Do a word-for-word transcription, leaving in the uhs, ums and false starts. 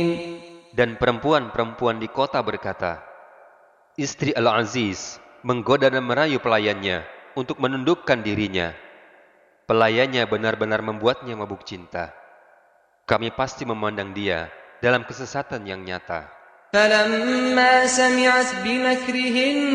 Dan perempuan-perempuan di kota berkata, istri Al-Aziz menggoda dan merayu pelayannya untuk menundukkan dirinya. Pelayannya benar-benar membuatnya mabuk cinta. Kami pasti memandang dia dalam kesesatan yang nyata. فلما سمعت بمكرهن